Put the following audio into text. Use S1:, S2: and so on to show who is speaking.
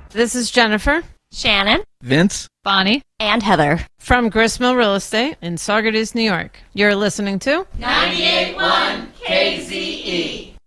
S1: This is Jennifer.
S2: Shannon.
S3: Vince.
S4: Bonnie.
S2: And Heather.
S1: From Gristmill Real Estate in Saugerties, New York. You're listening to
S5: 98.1 KZE.